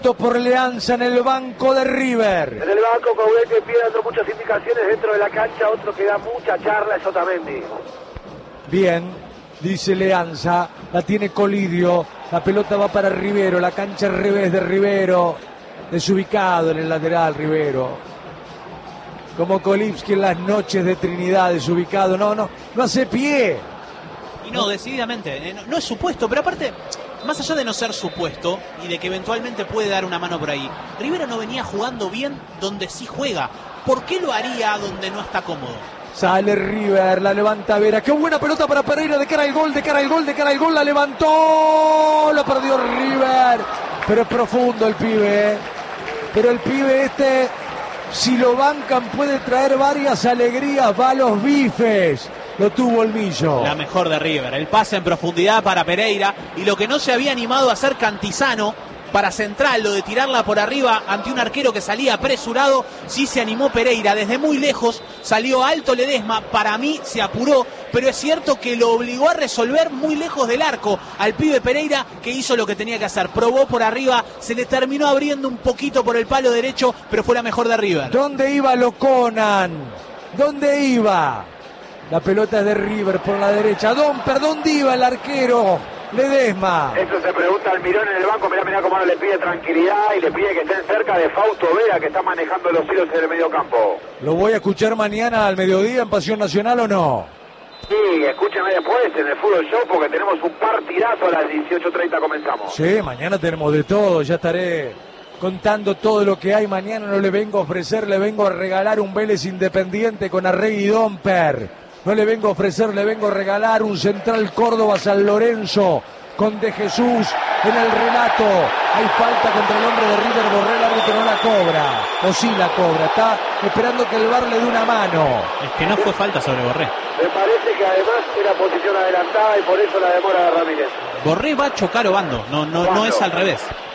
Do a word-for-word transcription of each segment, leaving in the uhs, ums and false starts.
Por Leanza en el banco de River. En el banco Coudet que pide dando muchas indicaciones dentro de la cancha, otro que da mucha charla es Otamendi. Bien, dice Leanza, la tiene Colidio, la pelota va para Rivero, la cancha al revés de Rivero, desubicado en el lateral Rivero. Como Kolipski en las noches de Trinidad, desubicado, no, no, no hace pie. Y no, decididamente, no, no es supuesto, pero aparte, más allá de no ser supuesto y de que eventualmente puede dar una mano por ahí, Rivero no venía jugando bien donde sí juega. ¿Por qué lo haría donde no está cómodo? Sale River, la levanta Vera, qué buena pelota para Pereira, de cara al gol, de cara al gol, de cara al gol, la levantó, la perdió River, pero es profundo el pibe, ¿eh? Pero el pibe este, si lo bancan puede traer varias alegrías, va a los bifes. Lo tuvo el Millo. La mejor de River, el pase en profundidad para Pereira, y lo que no se había animado a hacer Cantizano para Central, lo de tirarla por arriba ante un arquero que salía apresurado, sí se animó Pereira, desde muy lejos, salió alto Ledesma, para mí se apuró, pero es cierto que lo obligó a resolver muy lejos del arco al pibe Pereira, que hizo lo que tenía que hacer, probó por arriba, se le terminó abriendo un poquito por el palo derecho, pero fue la mejor de River. ¿Dónde iba Loconan? ¿Dónde iba? La pelota es de River por la derecha. Domper, ¿dónde iba el arquero? Ledesma. Eso se pregunta Almirón en el banco. Mirá, mirá cómo ahora le pide tranquilidad y le pide que estén cerca de Fausto Vera, que está manejando los hilos en el medio campo. ¿Lo voy a escuchar mañana al mediodía en Pasión Nacional o no? Sí, escúcheme después en el Fútbol Show porque tenemos un partidazo a las dieciocho treinta comenzamos. Sí, mañana tenemos de todo. Ya estaré contando todo lo que hay. Mañana no le vengo a ofrecer, le vengo a regalar un Vélez Independiente con Arregui y Domper. No le vengo a ofrecer, le vengo a regalar un Central Córdoba San Lorenzo con De Jesús en el relato. Hay falta contra el hombre de River, Borré, el árbitro no la cobra. O sí la cobra, está esperando que el V A R le dé una mano. Es que no fue falta sobre Borré. Me parece que además era posición adelantada y por eso la demora de Ramírez. Borré va a chocar Obando, no, no, no es al revés.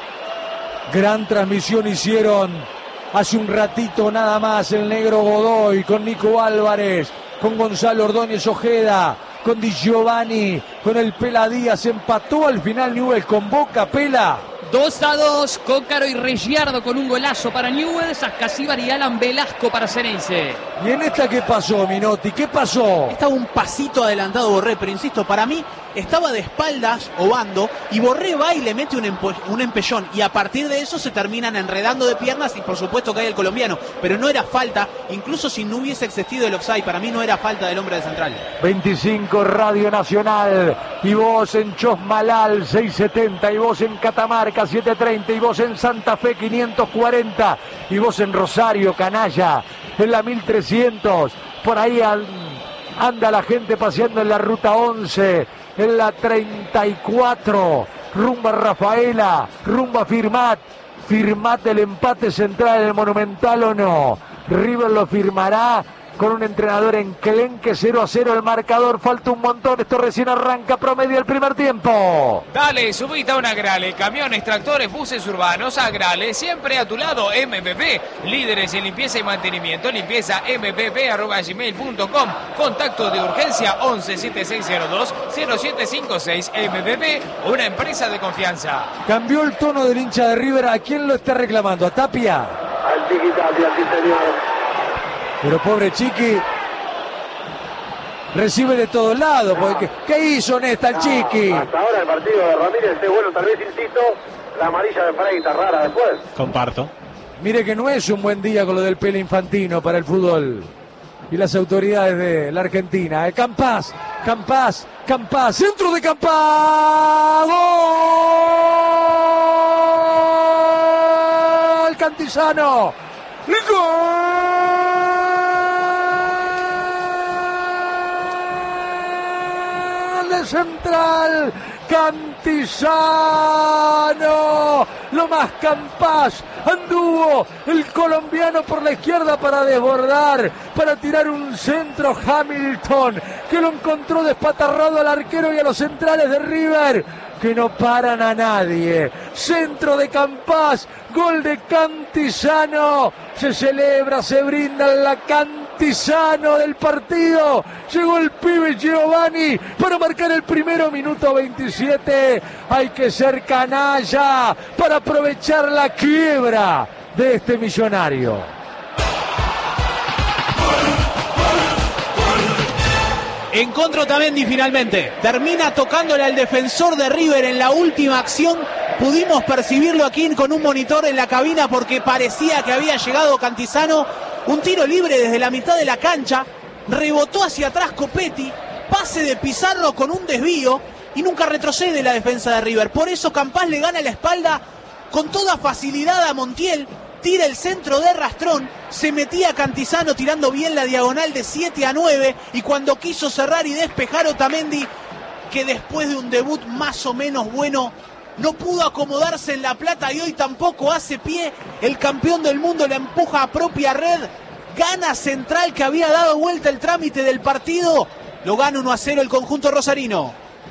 Gran transmisión hicieron hace un ratito nada más el negro Godoy con Nico Álvarez, con Gonzalo Ordóñez Ojeda, con Di Giovanni, con el Pela Díaz. Empató al final Newell's con Boca. Pela. dos a dos, Cócaro y Reggiardo con un golazo para Newell's, Ascasíbar y Alan Velasco para Ceneice. ¿Y en esta qué pasó, Minotti? ¿Qué pasó? Estaba un pasito adelantado Borré, pero insisto, para mí estaba de espaldas Obando y Borré va y le mete un, empo- un empellón y a partir de eso se terminan enredando de piernas y por supuesto cae el colombiano, pero no era falta, incluso si no hubiese existido el offside, para mí no era falta del hombre de Central. veinticinco Radio Nacional y vos en Chosmalal seiscientos setenta y vos en Catamarca setecientos treinta y vos en Santa Fe quinientos cuarenta y vos en Rosario, Canalla, en la mil trescientos. Por ahí an- anda la gente paseando en la ruta once, en la treinta y cuatro, rumba Rafaela, rumba Firmat. Firmat el empate Central en el Monumental o no. River lo firmará con un entrenador enclenque. Cero a cero el marcador, falta un montón, esto recién arranca, promedio el primer tiempo. Dale, subite a un Agrale, camiones, tractores, buses urbanos, Agrale, siempre a tu lado, M P P, líderes en limpieza y mantenimiento, limpieza m p p arroba gmail punto com, contacto de urgencia once siete seis cero dos cero siete cinco seis, M P P, una empresa de confianza. Cambió el tono del hincha de River, ¿a quién lo está reclamando? ¿A Tapia? Al Tiki Tapia, sí señor. Pero pobre Chiqui recibe de todos lados. Porque, ¿qué hizo en esta el Chiqui? No, hasta ahora el partido de Ramírez es bueno, tal vez, insisto, la amarilla de Freita rara después. Comparto. Mire que no es un buen día con lo del Pele Infantino para el fútbol y las autoridades de la Argentina. El Campás, Campás, Campás, centro de Campás, gol Cantizano, gol de Central, Cantizano, lo más Campás, anduvo el colombiano por la izquierda para desbordar, para tirar un centro Hamilton, que lo encontró despatarrado al arquero y a los centrales de River, que no paran a nadie. Centro de Campás, gol de Cantizano, se celebra, se brinda en la cancha Cantizano del partido. Llegó el pibe Giovanni para marcar el primero, minuto veintisiete. Hay que ser canalla para aprovechar la quiebra de este millonario. Encontró Otamendi finalmente. Termina tocándole al defensor de River en la última acción. Pudimos percibirlo aquí con un monitor en la cabina porque parecía que había llegado Cantizano. Un tiro libre desde la mitad de la cancha. Rebotó hacia atrás Copetti. Pase de Pizarro con un desvío. Y nunca retrocede la defensa de River. Por eso Campás le gana la espalda con toda facilidad a Montiel. Tira el centro de Rastrón, se metía Cantizano tirando bien la diagonal de siete a nueve y cuando quiso cerrar y despejar Otamendi, que después de un debut más o menos bueno, no pudo acomodarse en La Plata y hoy tampoco hace pie, el campeón del mundo le empuja a propia red, gana Central que había dado vuelta el trámite del partido, lo gana uno a cero el conjunto rosarino.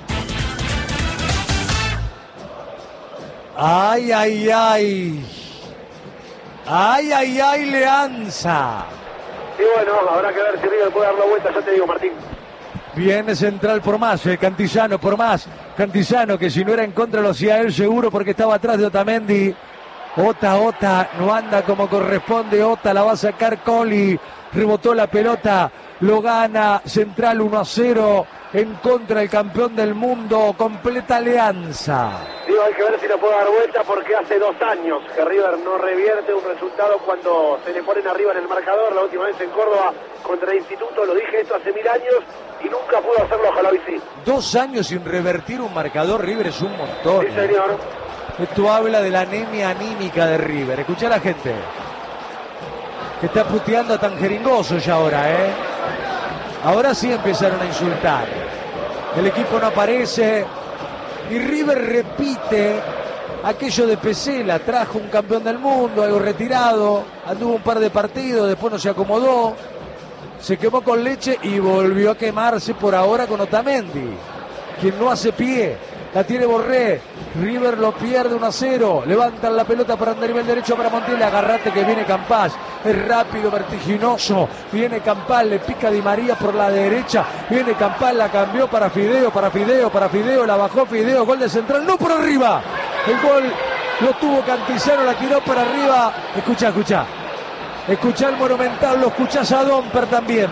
Ay, ay, ay. Ay, ay, ay, Leanza. Y bueno, habrá que ver si River puede dar la vuelta, ya te digo, Martín. Viene Central por más, eh, Cantizano por más. Cantizano que si no era en contra lo hacía él seguro porque estaba atrás de Otamendi. Ota, Ota, no anda como corresponde. Ota la va a sacar Colli. Rebotó la pelota, lo gana Central uno a cero en contra del campeón del mundo. Completa Alianza. Digo, hay que ver si lo puede dar vuelta porque hace dos años que River no revierte un resultado cuando se le ponen arriba en el marcador. La última vez en Córdoba contra el Instituto, lo dije esto hace mil años y nunca pudo hacerlo Jalavisí. Dos años sin revertir un marcador, River es un montón. Sí, señor. Esto habla de la anemia anímica de River. Escuchá a la gente que está puteando a tan jeringoso ya ahora, ¿eh? Ahora sí empezaron a insultar. El equipo no aparece y River repite aquello de Pesela. Trajo un campeón del mundo, algo retirado, anduvo un par de partidos, después no se acomodó, se quemó con leche y volvió a quemarse por ahora con Otamendi, quien no hace pie. La tiene Borré, River lo pierde uno a cero, levantan la pelota para andar nivel derecho para Montiel, agarrate que viene Campás, es rápido, vertiginoso, viene Campás, le pica Di María por la derecha, viene Campás, la cambió para Fideo, para Fideo, para Fideo, la bajó Fideo, gol de Central, no por arriba, el gol lo tuvo Cantizano, la tiró para arriba, escucha, escucha, escucha el Monumental, lo escuchás a Domper también.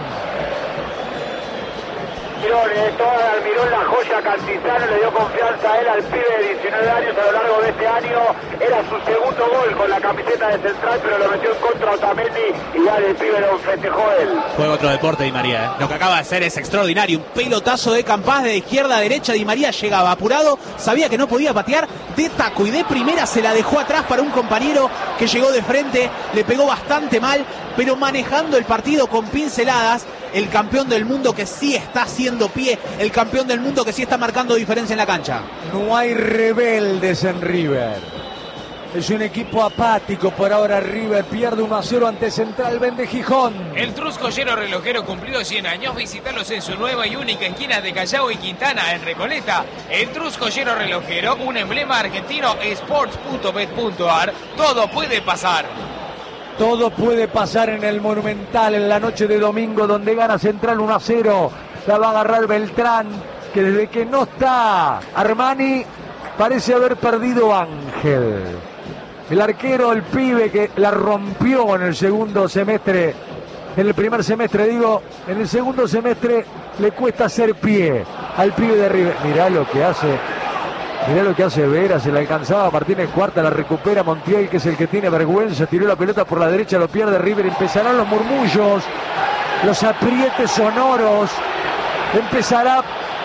Toda Almirón, la joya Cantizano, le dio confianza a él, al pibe de diecinueve años a lo largo de este año. Era su segundo gol con la camiseta de Central, pero lo metió en contra Otamendi. Igual el pibe lo festejó él. Fue otro deporte Di María, ¿eh? Lo que acaba de hacer es extraordinario. Un pelotazo de Campás de izquierda a derecha. Di María llegaba apurado, sabía que no podía patear, de taco y de primera se la dejó atrás para un compañero que llegó de frente, le pegó bastante mal, pero manejando el partido con pinceladas. El campeón del mundo que sí está haciendo pie, el campeón del mundo que sí está marcando diferencia en la cancha. No hay rebeldes en River. Es un equipo apático por ahora. River pierde uno a cero ante Central Vende Gijón. El Truscollero Relojero cumplió cien años. Visítalos en su nueva y única esquina de Callao y Quintana en Recoleta. El Truscollero Relojero, un emblema argentino, sports punto bet punto ar. Todo puede pasar. Todo puede pasar en el Monumental en la noche de domingo, donde gana Central uno a cero. La va a agarrar Beltrán, que desde que no está Armani parece haber perdido Ángel. El arquero, el pibe que la rompió en el segundo semestre, en el primer semestre digo, en el segundo semestre le cuesta hacer pie al pibe de River. Mirá lo que hace. Mirá lo que hace Vera, se la alcanzaba Martínez Cuarta, la recupera Montiel, que es el que tiene vergüenza, tiró la pelota por la derecha, lo pierde River, empezarán los murmullos, los aprietes sonoros, empezará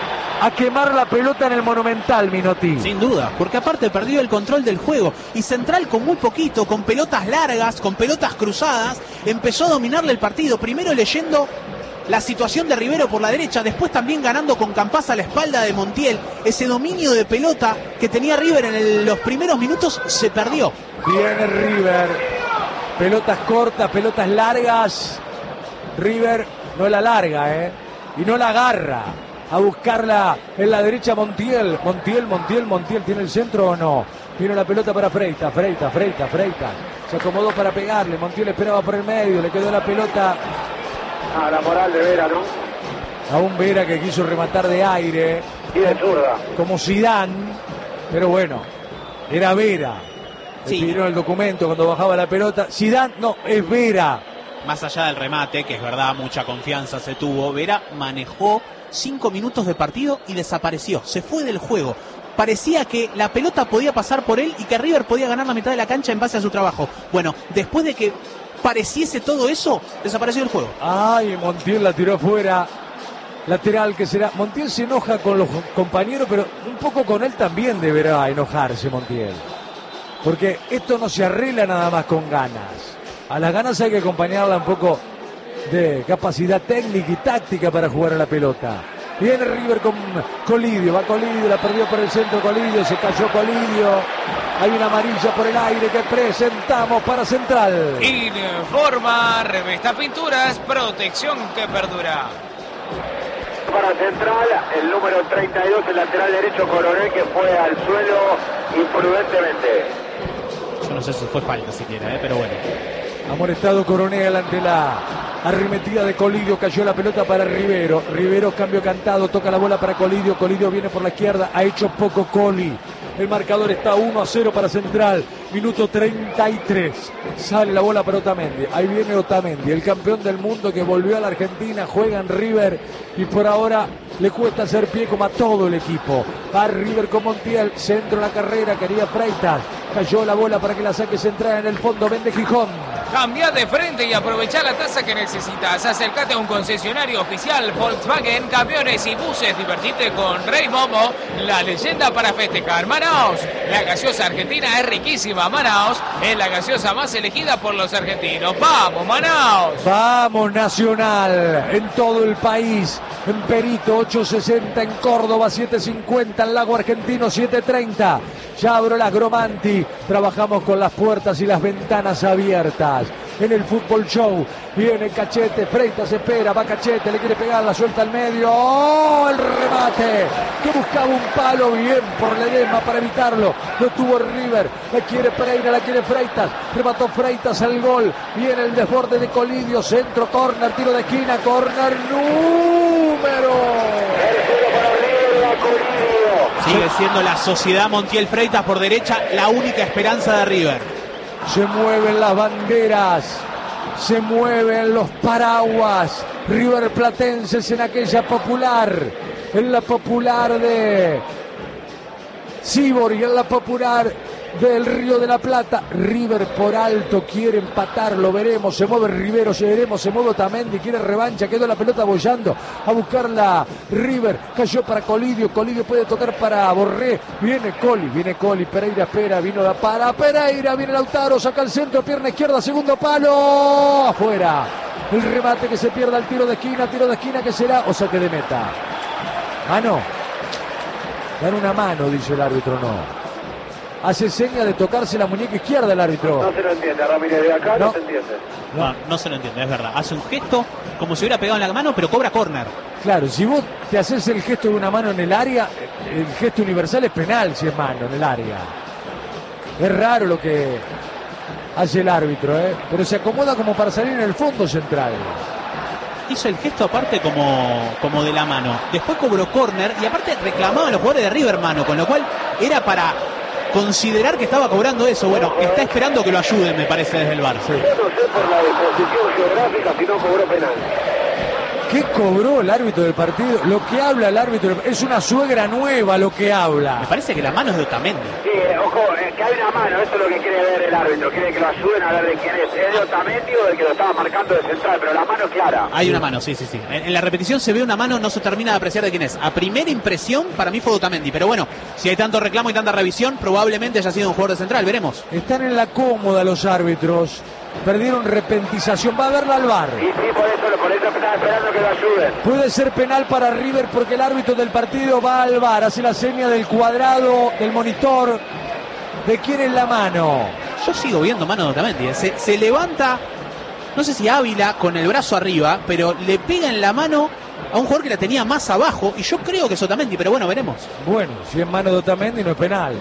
a quemar la pelota en el Monumental, Minotti. Sin duda, porque aparte perdió el control del juego y Central con muy poquito, con pelotas largas, con pelotas cruzadas, empezó a dominarle el partido, primero leyendo la situación de Rivero por la derecha, después también ganando con Campás a la espalda de Montiel. Ese dominio de pelota que tenía River en el, los primeros minutos se perdió. Viene River, pelotas cortas, pelotas largas. River no la larga, ¿eh? Y no la agarra. A buscarla en la derecha Montiel. Montiel, Montiel, Montiel, ¿tiene el centro o no? Viene la pelota para Freita, Freita, Freita, Freita. Se acomodó para pegarle, Montiel esperaba por el medio, le quedó la pelota Ah, la moral de Vera, ¿no? A un Vera que quiso rematar de aire. Y de zurda. Como Zidane. Pero bueno, era Vera. Sí. Escribió el documento cuando bajaba la pelota. Zidane, no, es Vera. Más allá del remate, que es verdad, mucha confianza se tuvo, Vera manejó cinco minutos de partido y desapareció. Se fue del juego. Parecía que la pelota podía pasar por él y que River podía ganar la mitad de la cancha en base a su trabajo. Bueno, después de que pareciese todo eso, desapareció del juego. Ay, Montiel la tiró afuera. Lateral que será. Montiel se enoja con los compañeros, pero un poco con él también deberá enojarse Montiel. Porque esto no se arregla nada más con ganas. A las ganas hay que acompañarla un poco de capacidad técnica y táctica para jugar a la pelota. Viene River con Colidio, va Colidio, la perdió por el centro Colidio, se cayó Colidio. Hay una amarilla por el aire que presentamos para Central. Informa Revista Pinturas, protección que perdura. Para Central, el número treinta y dos, el lateral derecho Coronel, que fue al suelo imprudentemente. Yo no sé si fue falta siquiera, ¿eh? Pero bueno. Amonestado Coronel ante la arremetida de Colidio, cayó la pelota para Rivero. Rivero, cambio cantado, toca la bola para Colidio. Colidio viene por la izquierda, ha hecho poco Coli. El marcador está uno a cero para Central. Minuto treinta y tres. Sale la bola para Otamendi. Ahí viene Otamendi, el campeón del mundo que volvió a la Argentina, juega en River y por ahora le cuesta hacer pie como a todo el equipo. Va River con Montiel, centro en la carrera, quería Freitas. Cayó la bola para que la saque Central en el fondo, vende Gijón. Cambia de frente y aprovecha la tasa que necesitas. Acércate a un concesionario oficial Volkswagen, camiones y buses. Divertite con Rey Momo, la leyenda para festejar. Manaos, la gaseosa argentina es riquísima. Manaos es la gaseosa más elegida por los argentinos. ¡Vamos, Manaos! Vamos, Nacional, en todo el país. En Perito, ocho sesenta, en Córdoba, siete cincuenta, en Lago Argentino, siete treinta. Ya abro las Gromanti. Trabajamos con las puertas y las ventanas abiertas. En el Fútbol Show viene Cachete, Freitas espera, va Cachete, le quiere pegar, la suelta al medio. ¡Oh! El remate que buscaba un palo, bien por Ledesma para evitarlo. Lo tuvo River, la quiere Pereira, la quiere Freitas. Remató Freitas al gol. Viene el desborde de Colidio, centro, córner, tiro de esquina, córner número. Sigue siendo la Sociedad Montiel Freitas por derecha la única esperanza de River. Se mueven las banderas, se mueven los paraguas. River Platenses en aquella popular, en la popular de Sibor y en la popular del Río de la Plata. River por alto quiere empatar, lo veremos. Se mueve Rivero, se veremos, se mueve Otamendi, quiere revancha, quedó la pelota bollando a buscarla River, cayó para Colidio, Colidio puede tocar para Borré, viene Coli, viene Coli, Pereira espera, vino la para Pereira, viene Lautaro, saca el centro, pierna izquierda, segundo palo, afuera. El remate que se pierda, el tiro de esquina, tiro de esquina que será, o saque de meta. Mano, dan una mano, dice el árbitro, no. Hace seña de tocarse la muñeca izquierda el árbitro. No se lo entiende, Ramírez, de acá no, no se entiende. No. no, no se lo entiende, es verdad. Hace un gesto como si hubiera pegado en la mano, pero cobra córner. Claro, si vos te haces el gesto de una mano en el área, el gesto universal es penal si es mano en el área. Es raro lo que hace el árbitro, ¿eh? Pero se acomoda como para salir en el fondo central. Hizo el gesto aparte como, como de la mano. Después cobró córner y aparte reclamaban los jugadores de River mano, con lo cual era para considerar que estaba cobrando eso. Bueno, está esperando que lo ayuden, me parece, desde el bar. Sí. Yo no sé por la disposición geográfica si no cobró penal. ¿Qué cobró el árbitro del partido? Lo que habla el árbitro es una suegra nueva lo que habla. Me parece que la mano es de Otamendi. Sí, ojo, eh, que hay una mano, eso es lo que quiere ver el árbitro. Quiere que lo ayuden a ver de quién es. ¿Es de Otamendi o de que lo estaba marcando de central? Pero la mano es clara. Hay una mano, sí, sí, sí. En, en la repetición se ve una mano, no se termina de apreciar de quién es. A primera impresión, para mí fue de Otamendi. Pero bueno, si hay tanto reclamo y tanta revisión, probablemente haya sido un jugador de central. Veremos. Están en la cómoda los árbitros. Perdieron repentización. Va a verla al bar. Y sí, por eso, por eso estaba esperando que lo ayuden. Puede ser penal para River porque el árbitro del partido va al bar. Hace la seña del cuadrado, del monitor. ¿De quién es la mano? Yo sigo viendo mano de Otamendi. ¿eh? Se, se levanta, no sé si Ávila con el brazo arriba, pero le pega en la mano a un jugador que la tenía más abajo. Y yo creo que es Otamendi, pero bueno, veremos. Bueno, si es mano de Otamendi no es penal.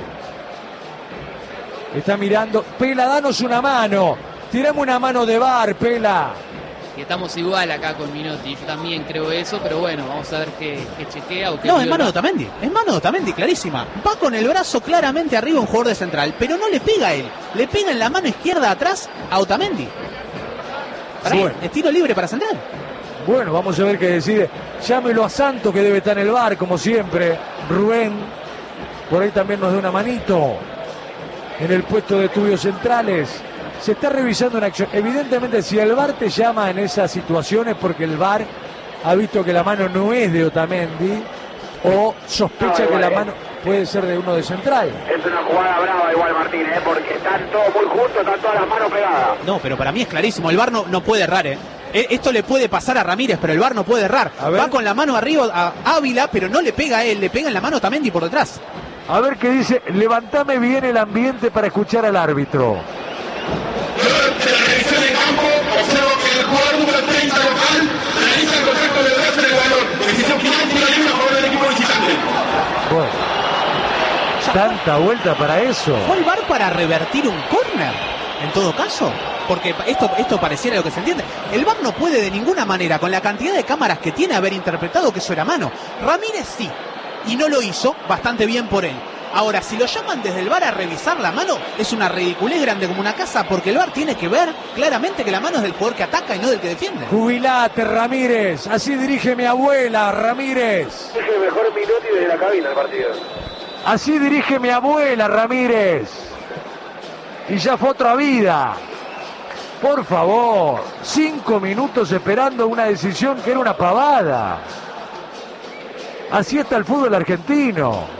Está mirando. Pela, danos una mano. Tirame una mano de bar, Pela. Y estamos igual acá con Minotti, yo también creo eso, pero bueno, vamos a ver qué, qué chequea o qué... No, es mano de Otamendi, es mano de Otamendi, clarísima. Va con el brazo claramente arriba un jugador de Central, pero no le pega a él, le pega en la mano izquierda atrás a Otamendi. Para sí. él, es tiro libre para Central. Bueno, vamos a ver qué decide. Llámelo a Santos, que debe estar en el bar, como siempre. Rubén, por ahí también nos da una manito en el puesto de estudios centrales. Se está revisando una acción. Evidentemente, si el V A R te llama en esas situaciones, porque el V A R ha visto que la mano no es de Otamendi o sospecha no, que la mano puede ser de uno de Central. Es una jugada brava igual, Martín, ¿eh? Porque están todos muy juntos, están todas las manos pegadas. No, pero para mí es clarísimo. El V A R no, no puede errar, ¿eh? Esto le puede pasar a Ramírez, pero el V A R no puede errar. Va con la mano arriba a Ávila, pero no le pega a él, le pega en la mano a Otamendi por detrás. A ver qué dice. Levantame bien el ambiente para escuchar al árbitro. Durante la revisión de campo, observo que el jugador número treinta local realiza el contacto de brazo en el balón. Decisión final, tiro libre a favor del equipo visitante. Bueno, tanta vuelta para eso. ¿Fue el V A R para revertir un córner? En todo caso, porque esto, esto pareciera lo que se entiende. El V A R no puede de ninguna manera, con la cantidad de cámaras que tiene, haber interpretado que eso era mano. Ramírez sí, y no lo hizo, bastante bien por él. Ahora, si lo llaman desde el V A R a revisar la mano, es una ridiculez grande como una casa, porque el V A R tiene que ver claramente que la mano es del jugador que ataca y no del que defiende. Jubilate, Ramírez. Así dirige mi abuela, Ramírez. Dirige mejor Minotti desde la cabina el partido. Así dirige mi abuela, Ramírez. Y ya fue otra vida. Por favor, cinco minutos esperando una decisión que era una pavada. Así está el fútbol argentino.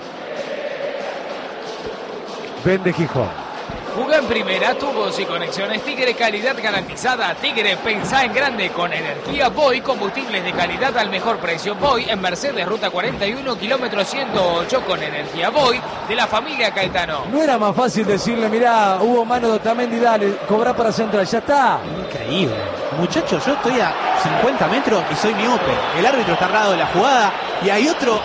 Vende Gijón. Jugó en primera, tubos y conexiones Tigre, calidad garantizada. Tigre, pensá en grande con energía Voy, combustibles de calidad al mejor precio. Voy en Mercedes, ruta cuarenta y uno, kilómetro ciento ocho, con energía Voy de la familia Caetano. No era más fácil decirle, mirá, hubo mano de Otamendi, dale, cobra para Central, ya está. Increíble. Muchachos, yo estoy a cincuenta metros y soy miope. El árbitro está al lado de la jugada y hay otro,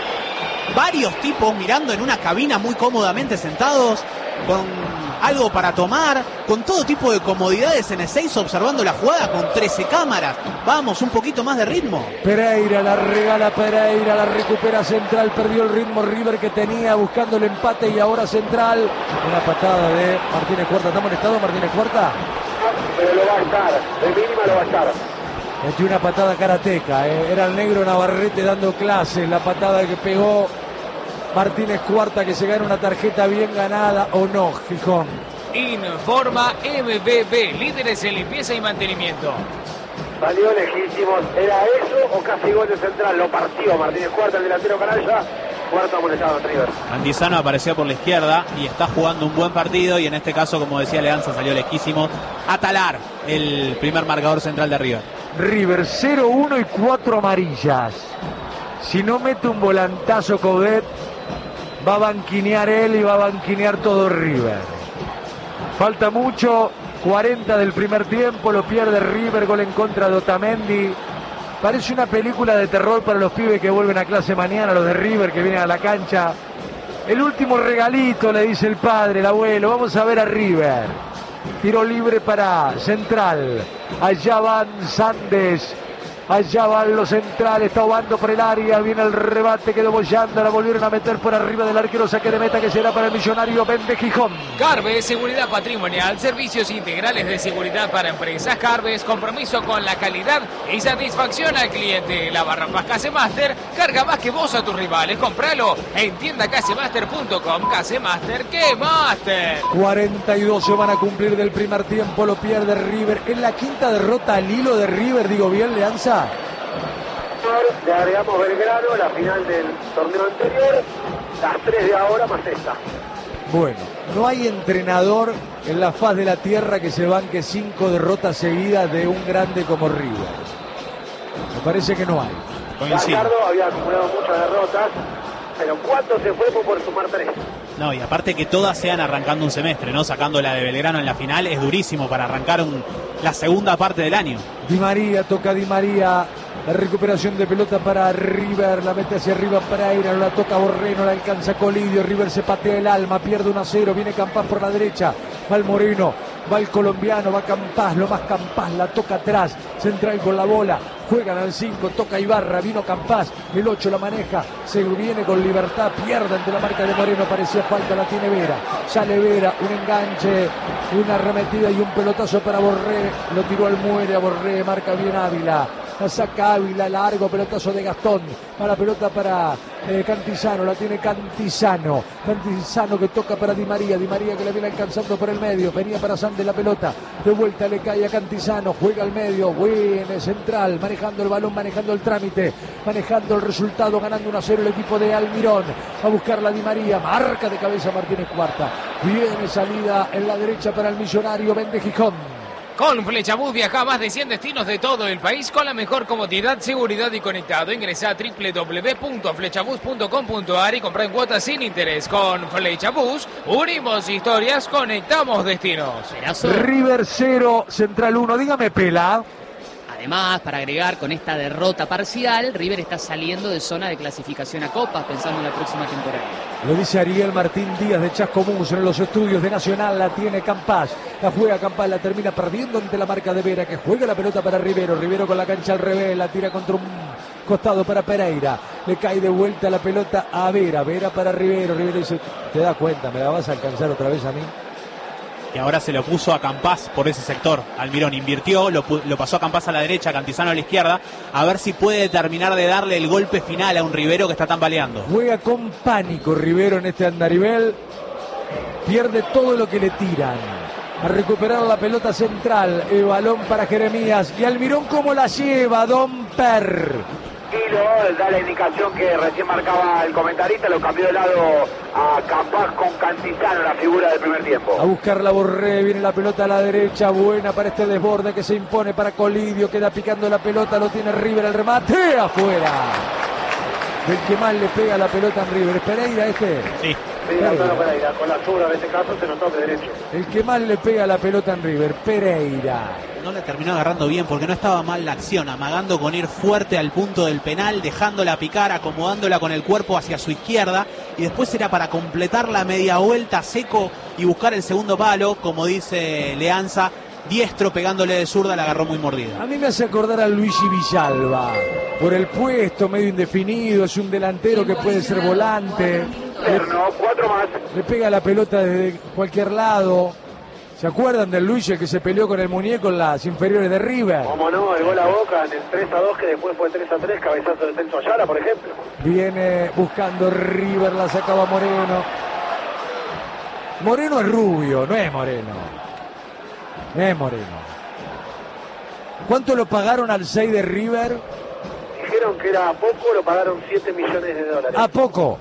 varios tipos mirando en una cabina muy cómodamente sentados, con algo para tomar, con todo tipo de comodidades en Ezeiza, observando la jugada con trece cámaras. Vamos, un poquito más de ritmo. Pereira la regala, Pereira la recupera Central, perdió el ritmo River que tenía, buscando el empate y ahora Central. Una patada de Martínez Cuarta. ¿Está molestado Martínez Cuarta? Pero lo va a estar, de mínima lo va a estar. Metió una patada karateca, eh. Era el negro Navarrete dando clases, la patada que pegó Martínez Cuarta, que se gana una tarjeta bien ganada o no, Gijón. Informa M B B, líderes en limpieza y mantenimiento. Salió legítimo, ¿era eso o casi gol de Central? Lo partió Martínez Cuarta, el delantero canalla. Cuarta amonestado en River. Andizano apareció por la izquierda y está jugando un buen partido, y en este caso, como decía Leanza, salió lejísimo a talar el primer marcador central de River. River cero uno y cuatro amarillas. Si no mete un volantazo Coudet, va a banquinear él y va a banquinear todo River. Falta mucho, cuarenta del primer tiempo, lo pierde River, gol en contra de Otamendi. Parece una película de terror para los pibes que vuelven a clase mañana, los de River que vienen a la cancha. El último regalito, le dice el padre, el abuelo, vamos a ver a River. Tiro libre para Central, allá van Sandes. Allá van los centrales, está jugando por el área, viene el rebate, quedó bollando, la volvieron a meter por arriba del arquero, saque de meta que será para el millonario Vende Gijón. Carves, seguridad patrimonial, servicios integrales de seguridad para empresas. Carves, compromiso con la calidad y satisfacción al cliente. La barra más Casemaster, carga más que vos a tus rivales. Compralo en tienda casemaster punto com. Casemaster, ¿qué Master? cuarenta y dos se van a cumplir del primer tiempo, lo pierde River. En la quinta derrota al hilo de River, digo bien, Leanza. Le agregamos Belgrano, la final del torneo anterior, las tres de ahora más esta. Bueno, no hay entrenador en la faz de la tierra que se banque cinco derrotas seguidas de un grande como River. Me parece que no hay. Gallardo había acumulado muchas derrotas, pero ¿cuánto se fue por sumar tres? No, y aparte que todas sean arrancando un semestre, ¿no? Sacando la de Belgrano en la final es durísimo para arrancar un, la segunda parte del año. Di María, toca Di María, la recuperación de pelota para River, la mete hacia arriba Pereira, no la toca Borré, la alcanza Colidio, River se patea el alma, pierde uno a cero, viene Campás por la derecha, va el Moreno, va el colombiano, va Campás, lo más Campás, la toca atrás, central con la bola, juegan al cinco, toca Ibarra, vino Campás, el ocho la maneja, se viene con libertad, pierde ante la marca de Moreno, parecía falta, la tiene Vera, sale Vera, un enganche, una arremetida y un pelotazo para Borré, lo tiró al muere a Borré, marca bien Ávila, la saca Ávila, largo pelotazo de Gastón, a la pelota para eh, Cantizano, la tiene Cantizano, Cantizano que toca para Di María, Di María que le viene alcanzando por el medio, venía para Sande la pelota, de vuelta le cae a Cantizano, juega al medio, viene central, manejando el balón, manejando el trámite, manejando el resultado, ganando uno a cero el equipo de Almirón, a buscarla Di María, marca de cabeza Martínez Cuarta, viene salida en la derecha para el millonario, vende Gijón. Con Flechabús viaja a más de cien destinos de todo el país con la mejor comodidad, seguridad y conectado. Ingresa a doble u doble u doble u punto flechabús punto com punto a r y compra en cuotas sin interés. Con Flechabús unimos historias, conectamos destinos. River cero, Central uno. Dígame, Pela. Además, para agregar, con esta derrota parcial, River está saliendo de zona de clasificación a Copas, pensando en la próxima temporada. Lo dice Ariel Martín Díaz de Chascomús en los estudios de Nacional, la tiene Campás, la juega Campás, la termina perdiendo ante la marca de Vera, que juega la pelota para Rivero, Rivero con la cancha al revés, la tira contra un costado para Pereira, le cae de vuelta la pelota a Vera, Vera para Rivero, Rivero dice, ¿te das cuenta? ¿Me la vas a alcanzar otra vez a mí? Y ahora se lo puso a Campás por ese sector. Almirón invirtió, lo, lo pasó a Campás a la derecha, Cantizano a la izquierda, a ver si puede terminar de darle el golpe final a un Rivero que está tambaleando. Juega con pánico Rivero en este andarivel, pierde todo lo que le tiran. A recuperar la pelota central, el balón para Jeremías. Y Almirón, ¿cómo la lleva? Don Per. Da la indicación que recién marcaba el comentarista, lo cambió de lado a Campás con Cantizano, la figura del primer tiempo. A buscar la Borré, viene la pelota a la derecha, buena para este desborde que se impone para Colidio, queda picando la pelota, lo tiene River, el remate, afuera. El que más le pega la pelota en River, ¿es Pereira este? Sí. Pereira. Pereira, con la zurda en este caso se notó de derecho. El que más le pega la pelota en River, Pereira. No le terminó agarrando bien porque no estaba mal la acción, amagando con ir fuerte al punto del penal, dejándola picar, acomodándola con el cuerpo hacia su izquierda y después era para completar la media vuelta seco y buscar el segundo palo, como dice Leanza, diestro pegándole de zurda, la agarró muy mordida. A mí me hace acordar a Luigi Villalba, por el puesto medio indefinido, es un delantero que puede ser volante. Le, cuatro más. Le pega la pelota desde cualquier lado. ¿Se acuerdan del Luigi, el que se peleó con el muñeco en las inferiores de River? Como no, el gol a Boca en el tres a dos, que después fue el tres a tres, cabezazo de Celso Ayala, por ejemplo. Viene buscando River, la sacaba Moreno. Moreno es rubio, no es Moreno. No es Moreno. ¿Cuánto lo pagaron al seis de River? Dijeron que era poco, lo pagaron siete millones de dólares. ¿A poco?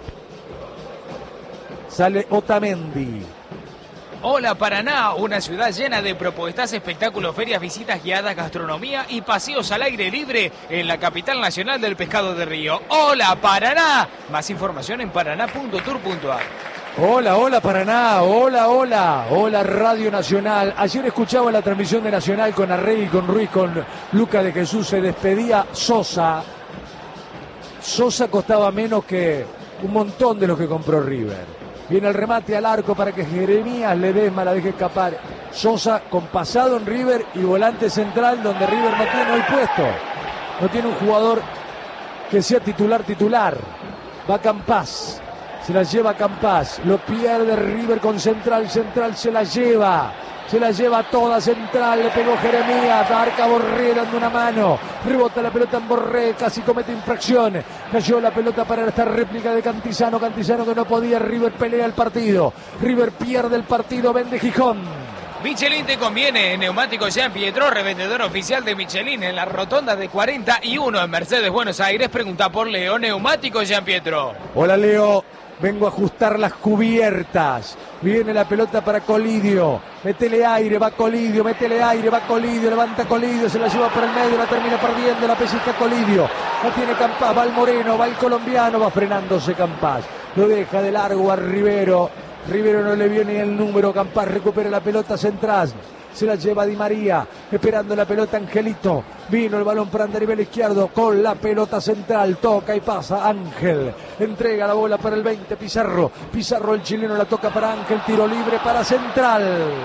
Sale Otamendi. Hola Paraná, una ciudad llena de propuestas, espectáculos, ferias, visitas guiadas, gastronomía y paseos al aire libre en la capital nacional del pescado de río. Hola Paraná, más información en paraná punto tour punto a r. Hola, hola Paraná, hola, hola, hola Radio Nacional. Ayer escuchaba la transmisión de Nacional con Arregui, con Ruiz, con Luca de Jesús, se despedía Sosa. Sosa costaba menos que un montón de los que compró River. Viene el remate al arco para que Jeremías Ledesma la deje escapar. Sosa con pasado en River y volante central donde River no tiene hoy puesto. No tiene un jugador que sea titular titular. Va Campás. Se la lleva Campás. Lo pierde River con Central. Central se la lleva. Se la lleva toda Central, le pegó Jeremías, marca Borré dando una mano, rebota la pelota en Borré, casi comete infracción, cayó la pelota para esta réplica de Cantizano, Cantizano que no podía, River pelea el partido, River pierde el partido, vende Gijón. Michelin te conviene, Neumáticos Jean Pietro, revendedor oficial de Michelin en la rotonda de cuarenta y uno en Mercedes, Buenos Aires, pregunta por Leo, Neumáticos Jean Pietro. Hola Leo. Vengo a ajustar las cubiertas. Viene la pelota para Colidio. Métele aire, va Colidio, métele aire, va Colidio, levanta Colidio, se la lleva por el medio, la termina perdiendo, la pellizca Colidio. La tiene Campás, va el moreno, va el colombiano, va frenándose Campás. Lo deja de largo a Rivero. Rivero no le vio ni el número, Campás recupera la pelota central. Se la lleva Di María, esperando la pelota Angelito. Vino el balón para Andarivel izquierdo con la pelota central. Toca y pasa Ángel. Entrega la bola para el veinte, Pizarro. Pizarro el chileno la toca para Ángel. Tiro libre para Central.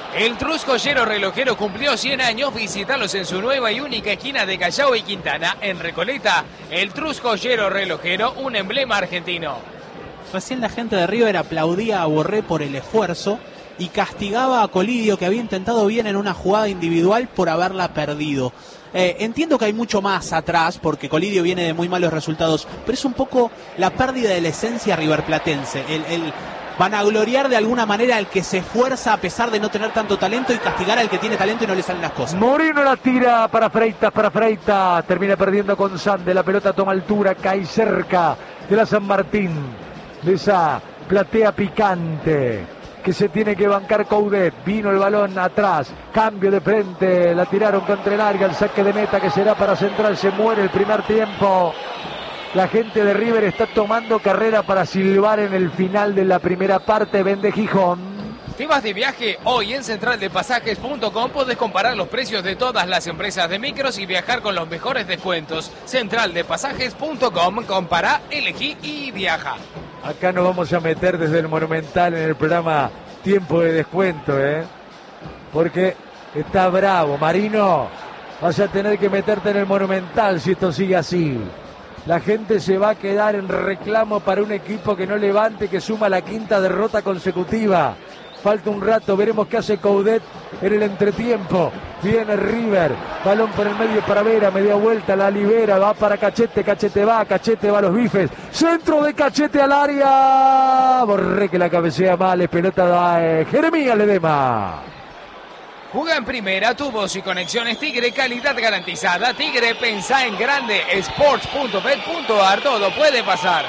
El Truscollero Relojero cumplió cien años. Visitarlos en su nueva y única esquina de Callao y Quintana, en Recoleta. El Truscollero Relojero, un emblema argentino. Recién la gente de River aplaudía a Borré por el esfuerzo y castigaba a Colidio, que había intentado bien en una jugada individual, por haberla perdido. Eh, entiendo que hay mucho más atrás, porque Colidio viene de muy malos resultados, pero es un poco la pérdida de la esencia riverplatense, el, el vanagloriar de alguna manera al que se esfuerza a pesar de no tener tanto talento y castigar al que tiene talento y no le salen las cosas. Moreno la tira para Freitas, para Freitas, termina perdiendo con Sande, la pelota toma altura, cae cerca de la San Martín, de esa platea picante que se tiene que bancar Coudet. Vino el balón atrás, cambio de frente, la tiraron contra el área, el saque de meta que será para Central. Se muere el primer tiempo. La gente de River está tomando carrera para silbar en el final de la primera parte. Vende Gijón. ¿Te vas de viaje? Hoy en central de pasajes punto com podés comparar los precios de todas las empresas de micros y viajar con los mejores descuentos. central de pasajes punto com, compara, elegí y viaja. Acá nos vamos a meter desde el Monumental en el programa Tiempo de Descuento, ¿eh? Porque está bravo. Marino, vas a tener que meterte en el Monumental si esto sigue así. La gente se va a quedar en reclamo para un equipo que no levante, que suma la quinta derrota consecutiva. Falta un rato, veremos qué hace Coudet en el entretiempo. Viene River, balón por el medio para Vera, media vuelta, la libera, va para Cachete, Cachete va, Cachete va a los bifes. Centro de Cachete al área. Borré que la cabecea mal, es pelota da eh, Jeremías Ledema. Juega en primera, tubos y conexiones Tigre, calidad garantizada. Tigre, pensá en grande, sports punto bet punto ar, todo puede pasar.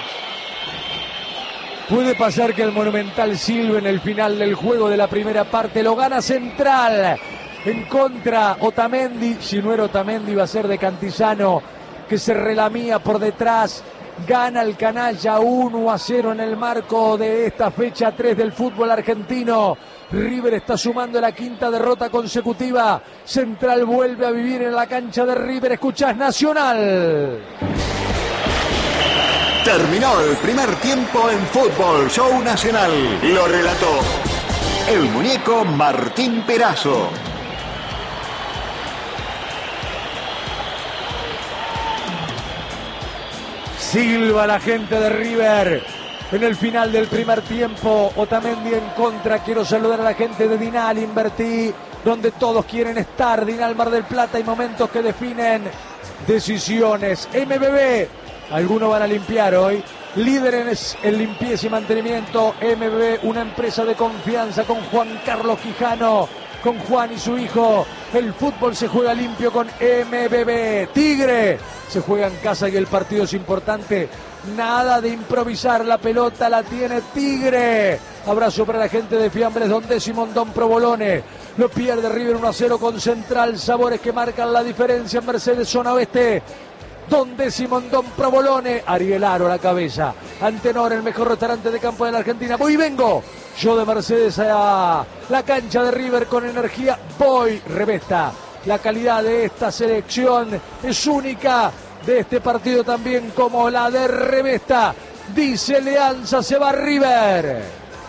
Puede pasar que el Monumental silbe en el final del juego de la primera parte. Lo gana Central. En contra Otamendi. Si no era Otamendi iba a ser de Cantizano, que se relamía por detrás. Gana el canalla uno a cero en el marco de esta fecha tres del fútbol argentino. River está sumando la quinta derrota consecutiva. Central vuelve a vivir en la cancha de River. Escuchás Nacional. Terminó el primer tiempo en Fútbol Show Nacional. Lo relató el muñeco Martín Perazo. Silva la gente de River en el final del primer tiempo. Otamendi en contra. Quiero saludar a la gente de Dinal Invertí, donde todos quieren estar. Dinal Mar del Plata, hay momentos que definen decisiones. M B B, algunos van a limpiar hoy. Líderes en limpieza y mantenimiento. M B B, una empresa de confianza con Juan Carlos Quijano, con Juan y su hijo. El fútbol se juega limpio con M B B. Tigre se juega en casa y el partido es importante. Nada de improvisar, la pelota la tiene Tigre. Abrazo para la gente de Fiambres Don Décimo, Don Provolone. Lo pierde River uno a cero con Central. Sabores que marcan la diferencia en Mercedes Zona Oeste. Don Décimo, Don Provolone. Ariel Aro a la cabeza. Antenor, el mejor restaurante de campo de la Argentina. Voy y vengo. Yo de Mercedes a la cancha de River con energía. Voy, Revesta. La calidad de esta selección es única. De este partido también como la de Revesta. Dice Leanza, se va River.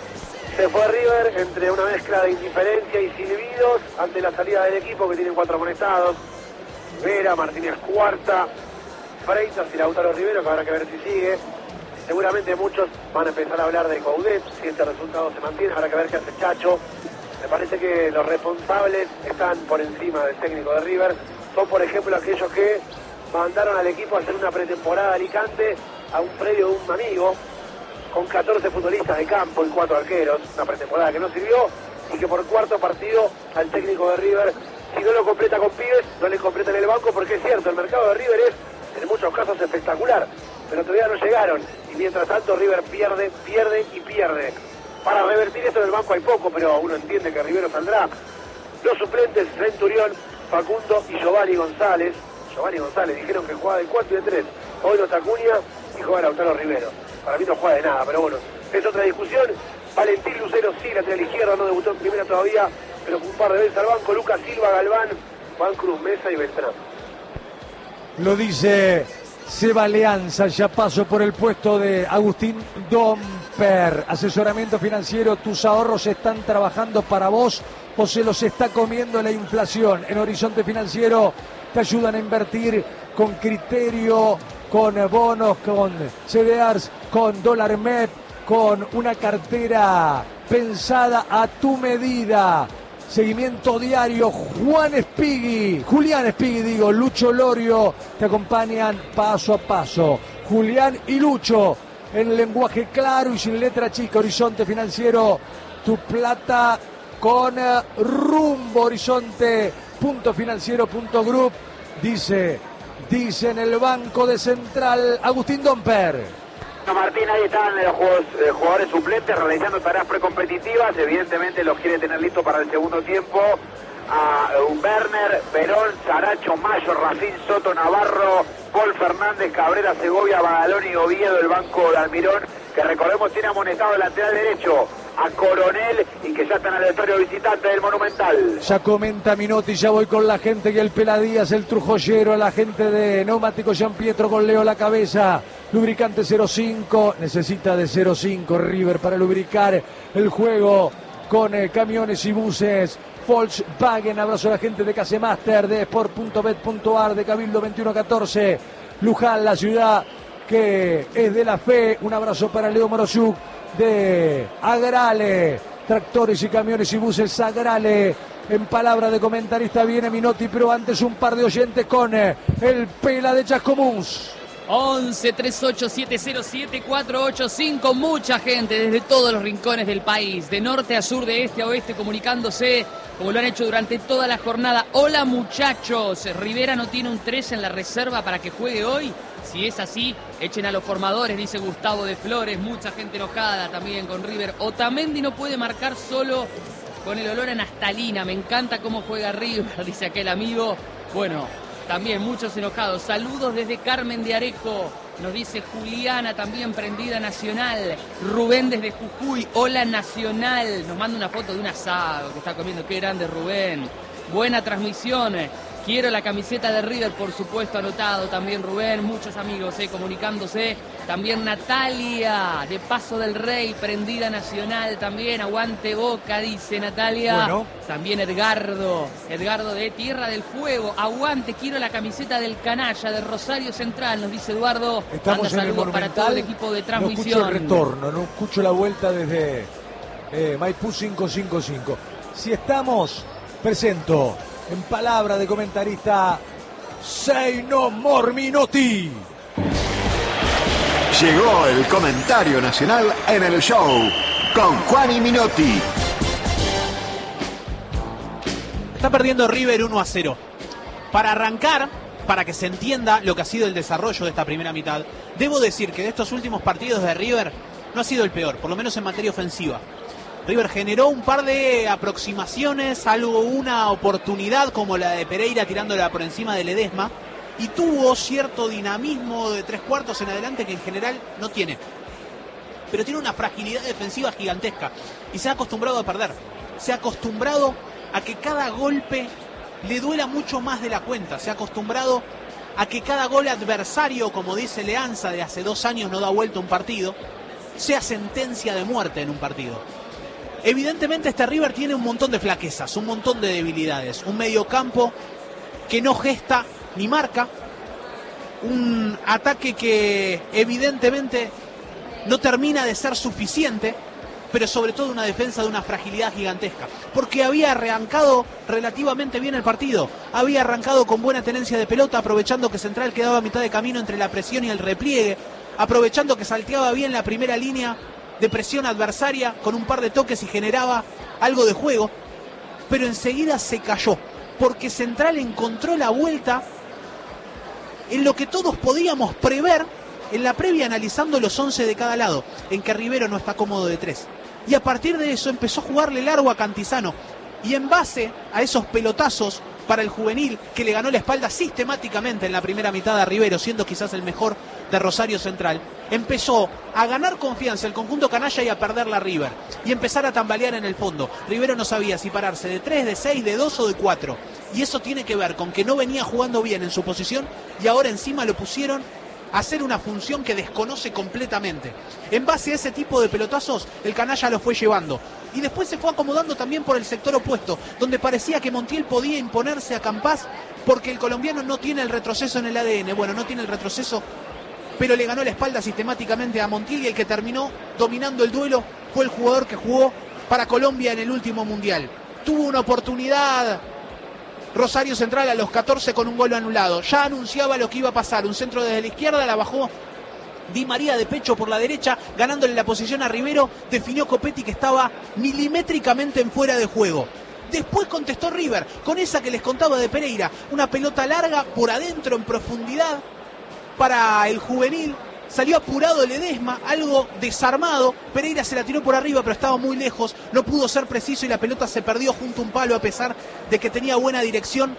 Se fue River entre una mezcla de indiferencia y silbidos ante la salida del equipo, que tiene cuatro conectados. Vera, Martínez cuarta, Freitas y Lautaro Rivero, que habrá que ver si sigue. Seguramente muchos van a empezar a hablar de Coudet. Si este resultado se mantiene, habrá que ver qué hace Chacho. Me parece que los responsables están por encima del técnico de River. Son, por ejemplo, aquellos que mandaron al equipo a hacer una pretemporada a Alicante a un predio de un amigo con catorce futbolistas de campo y cuatro arqueros, una pretemporada que no sirvió, y que por cuarto partido al técnico de River, si no lo completa con pibes, no le completa en el banco, porque es cierto, el mercado de River es en muchos casos espectacular, pero todavía no llegaron, y mientras tanto River pierde, pierde y pierde. Para revertir esto en el banco hay poco, pero uno entiende que Rivero saldrá. Los suplentes, Centurión, Facundo y Giovanni González. Giovanni González dijeron que jugaba de cuatro y de tres. Hoy no Tacuña y juega Lautaro Rivero. Para mí no juega de nada, pero bueno, es otra discusión. Valentín Lucero sí, lateral izquierdo, no debutó en primera todavía, pero un par de veces al banco. Lucas Silva, Galván, Juan Cruz Mesa y Beltrán. Lo dice Seba Leanza, ya paso por el puesto de Agustín Domper. Asesoramiento financiero, tus ahorros están trabajando para vos o se los está comiendo la inflación. En Horizonte Financiero te ayudan a invertir con criterio, con bonos, con C D Rs, con dólar M E P, con una cartera pensada a tu medida. Seguimiento diario, Juan Espigui, Julián Espigui digo, Lucho Lorio, te acompañan paso a paso. Julián y Lucho, en lenguaje claro y sin letra chica. Horizonte Financiero, tu plata con rumbo. Horizonte punto financiero punto group, dice, dice en el banco de Central, Agustín Domper. Martín, ahí están los jugadores, eh, jugadores suplentes realizando tareas precompetitivas, evidentemente los quiere tener listos para el segundo tiempo. A uh, Werner, Perón, Saracho, Mayo, Racín, Soto, Navarro, Paul Fernández, Cabrera, Segovia, Badalón y Oviedo, el banco de Almirón, que recordemos tiene amonestado el lateral derecho a Coronel y que ya está en el vestuario visitante del Monumental. Ya comenta Minotti, ya voy con la gente y el Peladías, el Trujollero, la gente de Neumático Jean Pietro con Leo la cabeza. Lubricante cero cinco, necesita de cero cinco River para lubricar el juego con eh, camiones y buses. Volkswagen, abrazo a la gente de Casemaster, de Sport punto bet punto ar, de Cabildo veintiuno catorce. Luján, la ciudad que es de la fe. Un abrazo para Leo Morochuk de Agrale, tractores y camiones y buses Agrale. En palabra de comentarista viene Minotti, pero antes un par de oyentes con eh, el Pela de Chascomús. once, treinta y ocho, siete cero siete, cuatro ocho cinco. Mucha gente desde todos los rincones del país, de norte a sur, de este a oeste, comunicándose como lo han hecho durante toda la jornada. Hola muchachos, Rivera no tiene un tres en la reserva para que juegue hoy. Si es así, echen a los formadores, dice Gustavo de Flores. Mucha gente enojada también con River. Otamendi no puede marcar solo con el olor a naftalina. Me encanta cómo juega River, dice aquel amigo. Bueno, también muchos enojados. Saludos desde Carmen de Areco. Nos dice Juliana, también prendida Nacional. Rubén desde Jujuy. Hola Nacional. Nos manda una foto de un asado que está comiendo. Qué grande Rubén. Buena transmisión. Quiero la camiseta de River, por supuesto, anotado también Rubén. Muchos amigos eh, comunicándose. También Natalia, de Paso del Rey, prendida Nacional también. Aguante Boca, dice Natalia. Bueno. También Edgardo, Edgardo de Tierra del Fuego. Aguante, quiero la camiseta del Canalla, de Rosario Central, nos dice Eduardo. Estamos Manda en el saludos para todo el equipo de transmisión. No escucho el retorno, no escucho la vuelta desde eh, Maipú cinco cinco cinco. Si estamos, presento en palabra de comentarista Say No More Minotti. Llegó el comentario nacional en el show con Juan y Minotti. Está perdiendo River uno a cero. Para arrancar, para que se entienda lo que ha sido el desarrollo de esta primera mitad, debo decir que de estos últimos partidos de River no ha sido el peor, por lo menos en materia ofensiva. River generó un par de aproximaciones, algo, una oportunidad como la de Pereira tirándola por encima de Ledesma, y tuvo cierto dinamismo de tres cuartos en adelante que en general no tiene. Pero tiene una fragilidad defensiva gigantesca y se ha acostumbrado a perder. Se ha acostumbrado a que cada golpe le duela mucho más de la cuenta. Se ha acostumbrado a que cada gol adversario, como dice Leanza, de hace dos años no da vuelta un partido, sea sentencia de muerte en un partido. Evidentemente este River tiene un montón de flaquezas, un montón de debilidades, un mediocampo que no gesta ni marca, un ataque que evidentemente no termina de ser suficiente, pero sobre todo una defensa de una fragilidad gigantesca, porque había arrancado relativamente bien el partido, había arrancado con buena tenencia de pelota, aprovechando que Central quedaba a mitad de camino entre la presión y el repliegue, aprovechando que salteaba bien la primera línea de presión adversaria con un par de toques y generaba algo de juego, pero enseguida se cayó, porque Central encontró la vuelta en lo que todos podíamos prever en la previa analizando los once de cada lado, en que Rivero no está cómodo de tres. Y a partir de eso empezó a jugarle largo a Cantizano, y en base a esos pelotazos para el juvenil que le ganó la espalda sistemáticamente en la primera mitad a Rivero, siendo quizás el mejor de Rosario Central, empezó a ganar confianza el conjunto canalla y a perder la River, y empezar a tambalear en el fondo. Rivero no sabía si pararse de tres, de seis, de dos o de cuatro, y eso tiene que ver con que no venía jugando bien en su posición, y ahora encima lo pusieron hacer una función que desconoce completamente. En base a ese tipo de pelotazos, el canalla lo fue llevando. Y después se fue acomodando también por el sector opuesto, donde parecía que Montiel podía imponerse a Campás, porque el colombiano no tiene el retroceso en el A D N. Bueno, no tiene el retroceso, pero le ganó la espalda sistemáticamente a Montiel, y el que terminó dominando el duelo fue el jugador que jugó para Colombia en el último Mundial. Tuvo una oportunidad Rosario Central a los catorce con un gol anulado. Ya anunciaba lo que iba a pasar. Un centro desde la izquierda, la bajó Di María de pecho por la derecha, ganándole la posición a Rivero. Definió Copetti, que estaba milimétricamente en fuera de juego. Después contestó River con esa que les contaba de Pereira. Una pelota larga por adentro en profundidad para el juvenil. Salió apurado Ledesma, algo desarmado. Pereira se la tiró por arriba, pero estaba muy lejos. No pudo ser preciso y la pelota se perdió junto a un palo, a pesar de que tenía buena dirección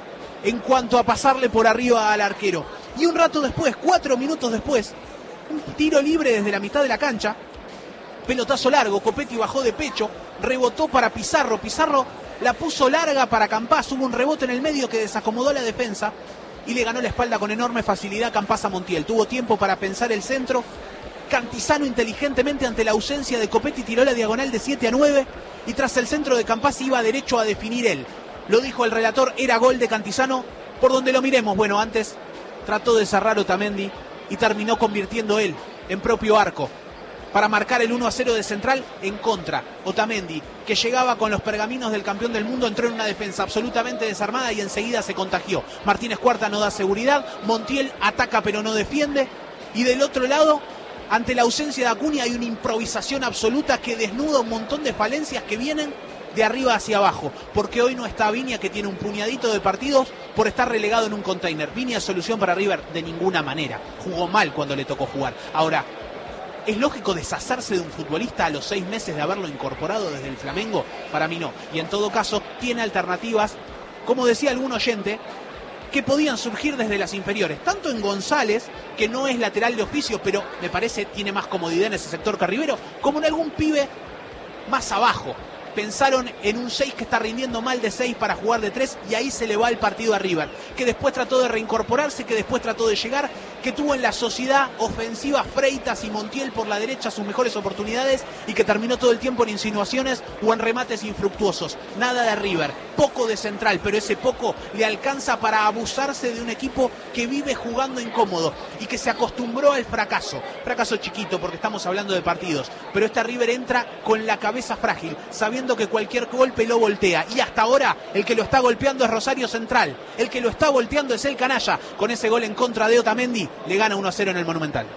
en cuanto a pasarle por arriba al arquero. Y un rato después, cuatro minutos después, un tiro libre desde la mitad de la cancha. Pelotazo largo, Copetti bajó de pecho, rebotó para Pizarro. Pizarro la puso larga para Campás. Hubo un rebote en el medio que desacomodó la defensa y le ganó la espalda con enorme facilidad Campás a Montiel. Tuvo tiempo para pensar el centro. Cantizano inteligentemente, ante la ausencia de Copetti, tiró la diagonal de siete a nueve y tras el centro de Campás iba derecho a definir él. Lo dijo el relator, era gol de Cantizano por donde lo miremos. Bueno, antes trató de cerrar Otamendi y terminó convirtiendo él en propio arco para marcar el uno a cero de Central en contra. Otamendi, que llegaba con los pergaminos del campeón del mundo, entró en una defensa absolutamente desarmada y enseguida se contagió. Martínez Cuarta no da seguridad, Montiel ataca pero no defiende, y del otro lado, ante la ausencia de Acuña, hay una improvisación absoluta que desnuda un montón de falencias que vienen de arriba hacia abajo, porque hoy no está Viña, que tiene un puñadito de partidos por estar relegado en un container. Viña, solución para River de ninguna manera, jugó mal cuando le tocó jugar. Ahora, ¿es lógico deshacerse de un futbolista a los seis meses de haberlo incorporado desde el Flamengo? Para mí no. Y en todo caso, tiene alternativas, como decía algún oyente, que podían surgir desde las inferiores. Tanto en González, que no es lateral de oficio, pero me parece tiene más comodidad en ese sector que Rivero, como en algún pibe más abajo. Pensaron en un seis que está rindiendo mal de seis para jugar de tres, y ahí se le va el partido a River, que después trató de reincorporarse, que después trató de llegar, que tuvo en la sociedad ofensiva Freitas y Montiel por la derecha sus mejores oportunidades, y que terminó todo el tiempo en insinuaciones o en remates infructuosos. Nada de River, poco de Central, pero ese poco le alcanza para abusarse de un equipo que vive jugando incómodo y que se acostumbró al fracaso. Fracaso chiquito, porque estamos hablando de partidos, pero este River entra con la cabeza frágil, sabiendo que cualquier golpe lo voltea, y hasta ahora el que lo está golpeando es Rosario Central, el que lo está volteando es el canalla. Con ese gol en contra de Otamendi le gana uno a cero en el Monumental.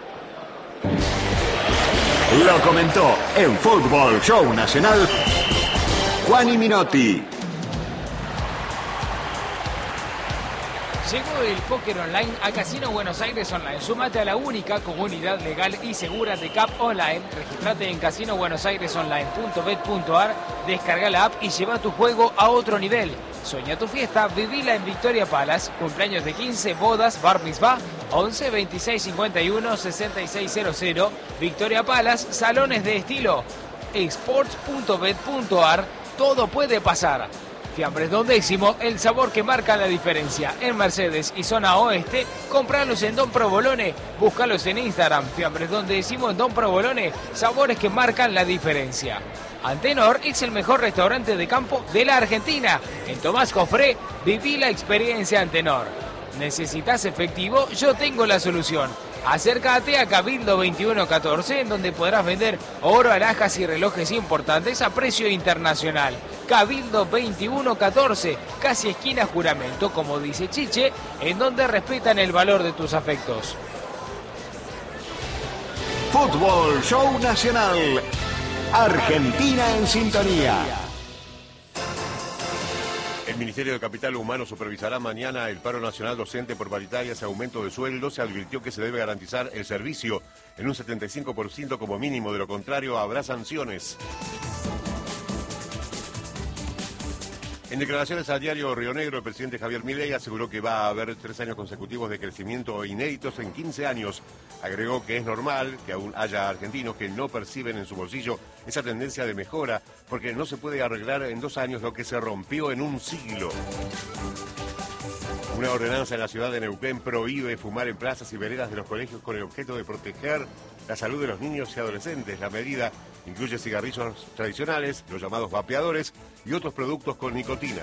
Lo comentó en Fútbol Show Nacional Juani Minotti. Llegó el póker online a Casino Buenos Aires Online. Súmate a la única comunidad legal y segura de C A P Online. Registrate en casino buenos aires online punto bet punto ar, descarga la app y lleva tu juego a otro nivel. Sueña tu fiesta, vivila en Victoria Palace. Cumpleaños de quince, bodas, bar mitzvah, once, veintiséis, cincuenta y uno, sesenta y seis cero cero. Victoria Palace, salones de estilo. Sports punto bet punto ar, todo puede pasar. Fiambres Don Décimo, el sabor que marca la diferencia. En Mercedes y zona oeste, compralos en Don Provolone, búscalos en Instagram. Fiambres Don Décimo en Don Provolone, sabores que marcan la diferencia. Antenor es el mejor restaurante de campo de la Argentina. En Tomás Cofré, viví la experiencia Antenor. ¿Necesitas efectivo? Yo tengo la solución. Acércate a Cabildo veintiuno catorce, en donde podrás vender oro, alhajas y relojes importantes a precio internacional. Cabildo veintiuno catorce, casi esquina Juramento, como dice Chiche, en donde respetan el valor de tus afectos. Fútbol Show Nacional. Argentina en sintonía. El Ministerio de Capital Humano supervisará mañana el paro nacional docente por paritarias y aumento de sueldo. Se advirtió que se debe garantizar el servicio en un setenta y cinco por ciento como mínimo, de lo contrario habrá sanciones. En declaraciones al diario Río Negro, el presidente Javier Milei aseguró que va a haber tres años consecutivos de crecimiento inéditos en quince años. Agregó que es normal que aún haya argentinos que no perciben en su bolsillo esa tendencia de mejora, porque no se puede arreglar en dos años lo que se rompió en un siglo. Una ordenanza en la ciudad de Neuquén prohíbe fumar en plazas y veredas de los colegios con el objeto de proteger la salud de los niños y adolescentes. La medida incluye cigarrillos tradicionales, los llamados vapeadores y otros productos con nicotina.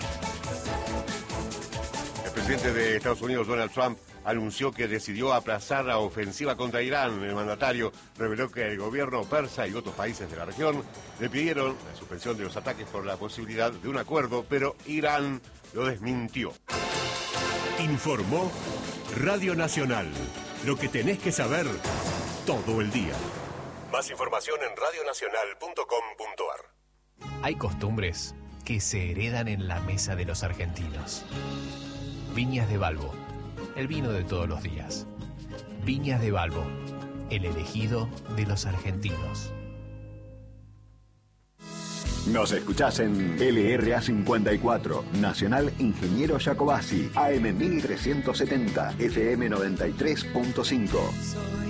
El presidente de Estados Unidos, Donald Trump, anunció que decidió aplazar la ofensiva contra Irán. El mandatario reveló que el gobierno persa y otros países de la región le pidieron la suspensión de los ataques por la posibilidad de un acuerdo, pero Irán lo desmintió. Informó Radio Nacional. Lo que tenés que saber todo el día. Más información en radio nacional punto com punto a r. Hay costumbres que se heredan en la mesa de los argentinos. Viñas de Balbo, el vino de todos los días. Viñas de Balbo, el elegido de los argentinos. Nos escuchás en L R A cincuenta y cuatro, Nacional Ingeniero Jacobasi, A M mil trescientos setenta, F M noventa y tres punto cinco. Soy